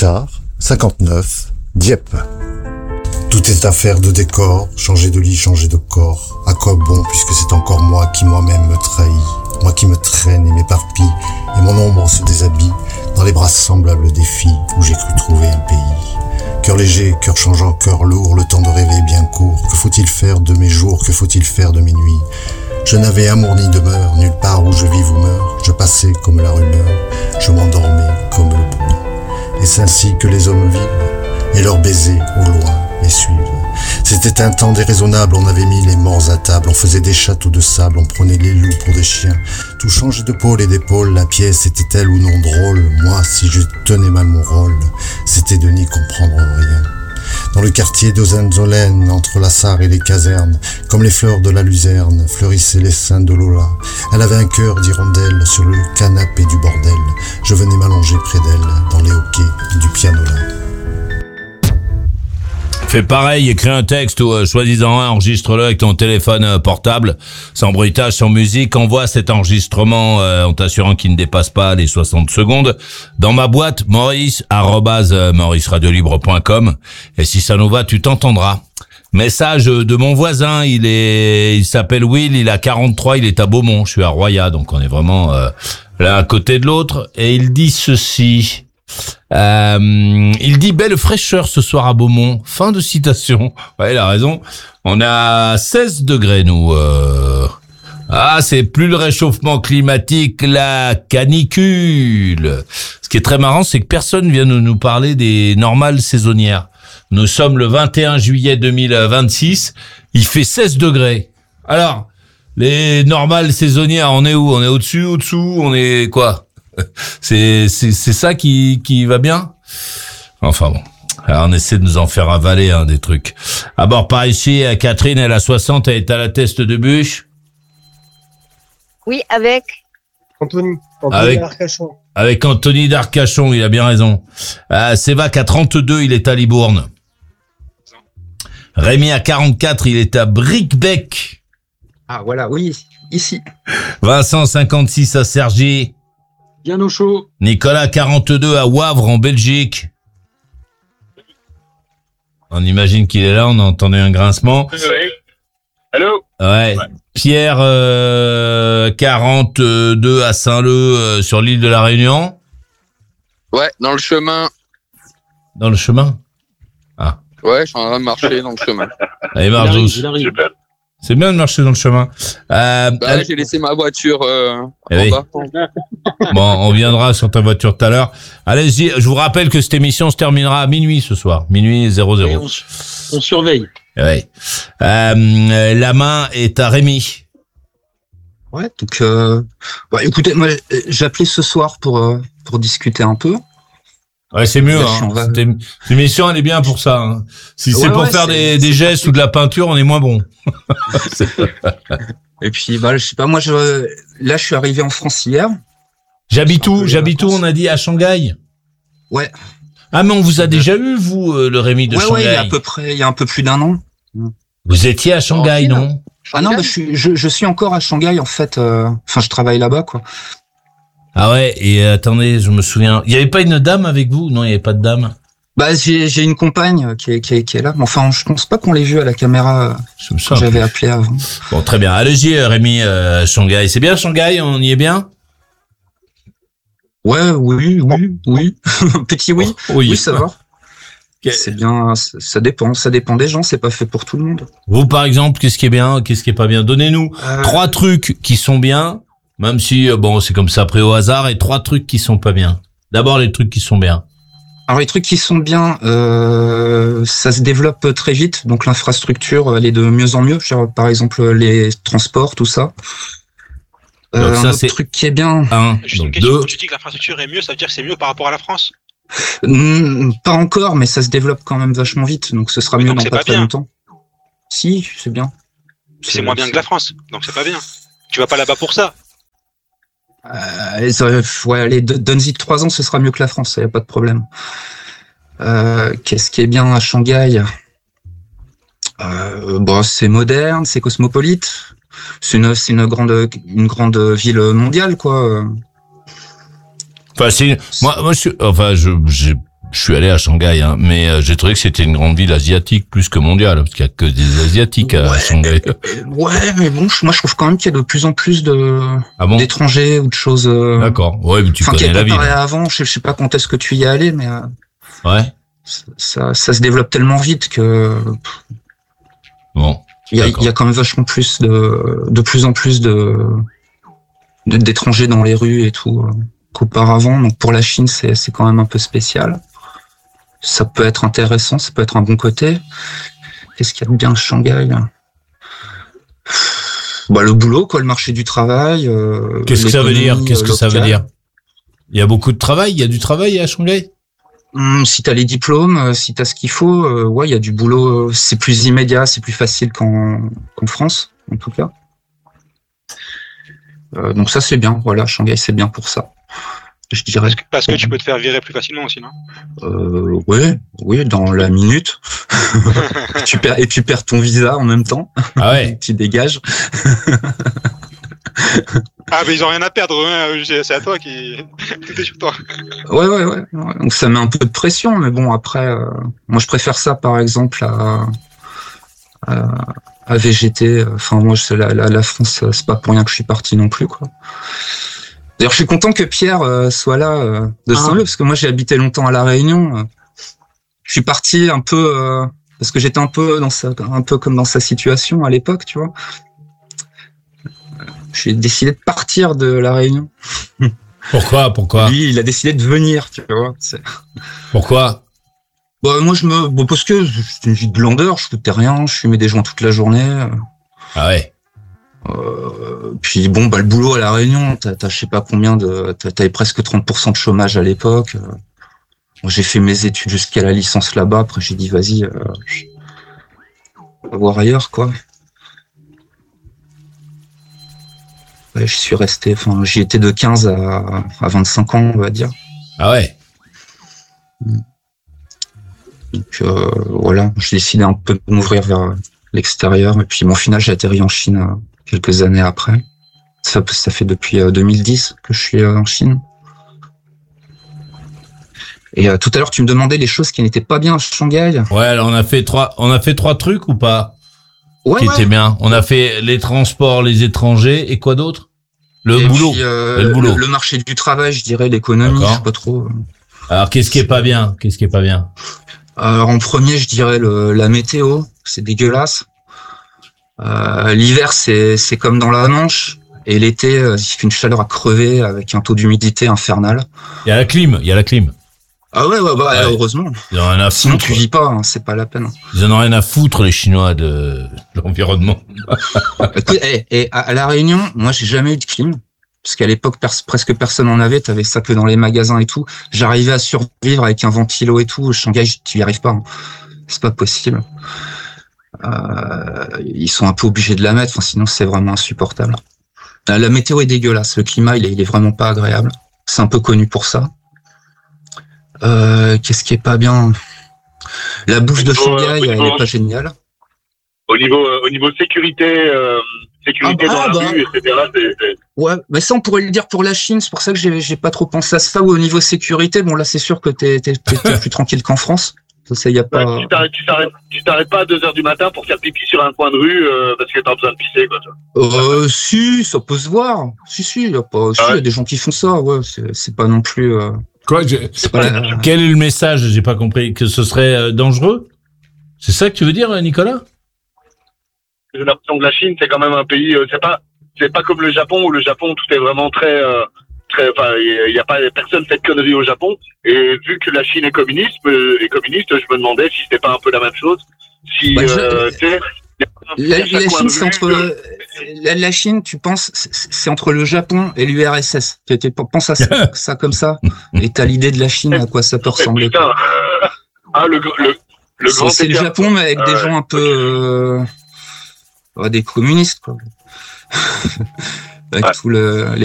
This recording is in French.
Richard, 59, Dieppe. Tout est affaire de décor, changer de lit, changer de corps. À quoi bon, puisque c'est encore moi qui moi-même me trahis, moi qui me traîne et m'éparpille, et mon ombre se déshabille dans les bras semblables des filles où j'ai cru trouver un pays. Cœur léger, cœur changeant, cœur lourd, le temps de rêver bien court. Que faut-il faire de mes jours, que faut-il faire de mes nuits? Je n'avais amour ni demeure, nulle part où je vive ou meure. Je passais comme la rumeur, je m'endormais comme le bruit. Et c'est ainsi que les hommes vivent, et leurs baisers au loin les suivent. C'était un temps déraisonnable, on avait mis les morts à table, on faisait des châteaux de sable, on prenait les loups pour des chiens. Tout changeait de pôle et d'épaule, la pièce était-elle ou non drôle? Moi, si je tenais mal mon rôle, c'était de n'y comprendre rien. Dans le quartier d'Ozenzolen, entre la Sarre et les casernes, comme les fleurs de la luzerne, fleurissaient les seins de Lola. Elle avait un cœur d'hirondelle sur le canapé du bordel. Je venais m'allonger près d'elle, dans les hoquets du pianola. Fais pareil, écris un texte ou soi-disant enregistre-le avec ton téléphone portable, sans bruitage, sans musique, envoie cet enregistrement en t'assurant qu'il ne dépasse pas les 60 secondes dans ma boîte maurice@mauriceradiolibre.com, et si ça nous va, tu t'entendras. Message de mon voisin, il s'appelle Will, il a 43, il est à Beaumont, je suis à Roya, donc on est vraiment l'un à côté de l'autre, et il dit ceci. Il dit belle fraîcheur ce soir à Beaumont. Fin de citation. Ouais, il a raison. On a 16 degrés nous. C'est plus le réchauffement climatique, la canicule. Ce qui est très marrant, c'est que personne vient de nous parler des normales saisonnières. Nous sommes le 21 juillet 2026. Il fait 16 degrés. Alors, les normales saisonnières, on est où? On est au-dessus, au-dessous? On est quoi? C'est ça qui va bien. Enfin bon. Alors on essaie de nous en faire avaler des trucs. À bord par ici, Catherine, elle a 60, elle est à la teste de bûche. Oui, avec Anthony d'Arcachon. Avec Anthony d'Arcachon, il a bien raison. Sévac à 32, il est à Libourne. Rémi à 44, il est à Bricbec. Ah voilà, oui, ici. Vincent 56 à Cergy. Bien au chaud. Nicolas 42 à Wavre en Belgique. On imagine qu'il est là, on a entendu un grincement. Oui. Allô? Ouais. Pierre 42 à Saint-Leu sur l'île de la Réunion. Ouais, dans le chemin. Dans le chemin? Ah. Ouais, je suis en train de marcher dans le chemin. Allez, marche douce. C'est bien de marcher dans le chemin. J'ai laissé ma voiture en bas. Bon, on viendra sur ta voiture tout à l'heure. Allez-y, je vous rappelle que cette émission se terminera à minuit ce soir. Minuit 00. Et on surveille. Ouais. La main est à Rémi. Ouais, donc écoutez, moi j'appelais ce soir pour discuter un peu. Ouais, c'est mieux. Cette émission, elle est bien pour ça. Hein. Si c'est pour faire des gestes ou de la peinture, on est moins bon. Et puis, je sais pas, moi, je suis arrivé en France hier. J'habite où, on a dit, à Shanghai? Ouais. Ah, mais on vous a déjà eu, vous, le Rémi de Shanghai? Ouais, il y a un peu plus d'un an. Vous étiez à Shanghai, non? Ah non, je suis encore à Shanghai, en fait. Je travaille là-bas, quoi. Ah ouais, et attendez, je me souviens. Il y avait pas une dame avec vous? Non, il y avait pas de dame. J'ai une compagne qui est là. Enfin, je pense pas qu'on l'ait vue à la caméra que j'avais appelé avant. Bon, très bien. Allez-y, Rémi, Shanghai. C'est bien Shanghai? On y est bien? Ouais, oui. Petit oui. Oui, ça va. Okay. C'est bien, ça dépend des gens, c'est pas fait pour tout le monde. Vous, par exemple, qu'est-ce qui est bien, qu'est-ce qui est pas bien? Donnez-nous 3 trucs qui sont bien. Même si, c'est comme ça pris au hasard, et 3 trucs qui sont pas bien. D'abord, les trucs qui sont bien. Alors, les trucs qui sont bien, ça se développe très vite, donc l'infrastructure, elle est de mieux en mieux. Par exemple, les transports, tout ça. Donc ça, c'est un truc qui est bien. Juste une question, quand tu dis que l'infrastructure est mieux, ça veut dire que c'est mieux par rapport à la France? Pas encore, mais ça se développe quand même vachement vite, donc ce sera mieux dans pas très longtemps. Si, c'est bien. C'est moins bien que la France, donc c'est pas bien. Tu vas pas là-bas pour ça. Allez, donne-y 3 ans, ce sera mieux que la France, y a pas de problème. Qu'est-ce qui est bien à Shanghai? C'est moderne, c'est cosmopolite. C'est une grande ville mondiale, quoi. Enfin, Je suis allé à Shanghai, hein, mais j'ai trouvé que c'était une grande ville asiatique plus que mondiale, parce qu'il y a que des asiatiques à Shanghai. Ouais, mais bon, moi je trouve quand même qu'il y a de plus en plus d'étrangers ou de choses. D'accord. Ouais, mais tu connais la ville. Avant, je sais pas quand est-ce que tu y es allé, mais ouais. Ça se développe tellement vite que. Bon. Il y a quand même vachement plus de plus en plus d'étrangers dans les rues et tout qu'auparavant. Donc pour la Chine, c'est quand même un peu spécial. Ça peut être intéressant, ça peut être un bon côté. Qu'est-ce qu'il y a de bien à Shanghai? Bah le boulot, quoi, le marché du travail. Qu'est-ce que ça veut dire? Qu'est-ce que ça veut dire? Il y a beaucoup de travail. Il y a du travail à Shanghai. Si t'as les diplômes, si t'as ce qu'il faut, ouais, il y a du boulot. C'est plus immédiat, c'est plus facile qu'en France, en tout cas. Donc ça c'est bien. Voilà, Shanghai c'est bien pour ça. Je dirais. Parce que tu peux te faire virer plus facilement aussi, non? Oui, dans la minute. tu perds ton visa en même temps. Ah ouais. Tu dégages. Ah, mais ils ont rien à perdre, hein. C'est à toi qui. Tout est sur toi. Ouais. Donc ça met un peu de pression, mais bon, après, moi je préfère ça par exemple à VGT. Enfin, moi, la France, c'est pas pour rien que je suis parti non plus, quoi. D'ailleurs, je suis content que Pierre soit là de Saint-Leu, parce que moi j'ai habité longtemps à La Réunion. Je suis parti un peu parce que j'étais un peu comme dans sa situation à l'époque, tu vois. J'ai décidé de partir de La Réunion. Pourquoi? Lui, il a décidé de venir, tu vois. Pourquoi? Bah, moi, parce que c'était une vie de glandeur, je foutais rien, je fumais des joints toute la journée. Ah ouais. Puis bon, bah, le boulot à La Réunion, t'as je sais pas combien t'avais presque 30% de chômage à l'époque. Moi, j'ai fait mes études jusqu'à la licence là-bas, après j'ai dit, vas-y, on va voir ailleurs, quoi. Ouais, je suis resté, j'y étais de 15 à 25 ans, on va dire. Ah ouais. Donc voilà, j'ai décidé un peu de m'ouvrir vers l'extérieur. Et puis au final, j'ai atterri en Chine quelques années après. Ça fait depuis 2010 que je suis en Chine. Et tout à l'heure, tu me demandais les choses qui n'étaient pas bien à Shanghai. Ouais, alors on a fait trois trucs ou pas? Ouais, était bien. On a fait les transports, les étrangers et quoi d'autre? Le boulot. Puis, le boulot. Le marché du travail, je dirais, l'économie, je sais pas trop. Alors qu'est-ce qui est pas bien? Alors en premier, je dirais la météo, c'est dégueulasse. L'hiver, c'est comme dans la Manche, et l'été, il fait une chaleur à crever avec un taux d'humidité infernal. Il y a la clim. Ah ouais, heureusement. Ils en ont rien à Sinon, foutre. tu vis pas, hein, c'est pas la peine. Ils en ont rien à foutre, les Chinois, de l'environnement. Écoute, et à La Réunion, moi, j'ai jamais eu de clim. Parce qu'à l'époque, presque personne en avait. T'avais ça que dans les magasins et tout. J'arrivais à survivre avec un ventilo et tout. Shanghai, tu y arrives pas. Hein. C'est pas possible. Ils sont un peu obligés de la mettre. Sinon, c'est vraiment insupportable. La météo est dégueulasse. Le climat, il est vraiment pas agréable. C'est un peu connu pour ça. Qu'est-ce qui est pas bien? La bouffe de Shanghai, elle est pas géniale. Au niveau sécurité dans la rue, etc. Ouais, mais ça on pourrait le dire pour la Chine. C'est pour ça que j'ai pas trop pensé à ça. Ou au niveau sécurité, bon là c'est sûr que t'es plus tranquille qu'en France. Ça y a pas. Ouais, tu t'arrêtes pas à 2h du matin pour faire pipi sur un coin de rue parce que t'as besoin de pisser, quoi. Si, ça peut se voir. Si, y a des gens qui font ça. Ouais, c'est pas non plus. Quel est le message? J'ai pas compris. Que ce serait dangereux? C'est ça que tu veux dire, Nicolas? J'ai l'impression que la Chine, c'est quand même un pays. C'est pas comme le Japon où le Japon tout est vraiment très. Il y a pas personne fait de conneries au Japon. Et vu que la Chine est communiste, je me demandais si c'était pas un peu la même chose. Si la Chine, c'est entre la Chine, tu penses, c'est entre le Japon et l'URSS. Tu penses à ça comme ça, et t'as l'idée de la Chine, à quoi ça peut ressembler. Putain. Le grand. C'est le Japon, mais avec des gens un peu des communistes, quoi. Avec tout les